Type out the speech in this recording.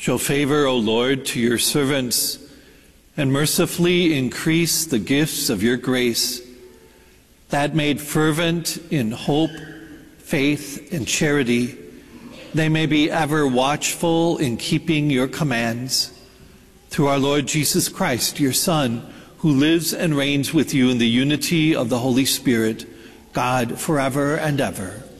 Show favor, O Lord, to your servants, and mercifully increase the gifts of your grace, that made fervent in hope, faith, and charity, they may be ever watchful in keeping your commands. Through our Lord Jesus Christ, your Son, who lives and reigns with you in the unity of the Holy Spirit, God, forever and ever.